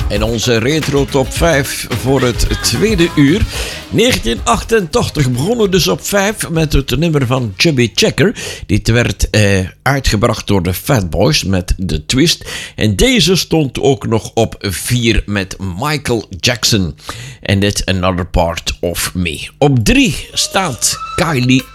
En onze retro top 5 voor het tweede uur. 1988 begonnen dus op 5 met het nummer van Chubby Checker. Dit werd uitgebracht door de Fat Boys met The Twist. En deze stond ook nog op 4 met Michael Jackson. En dit Another Part of Me. Op 3 staat Kylie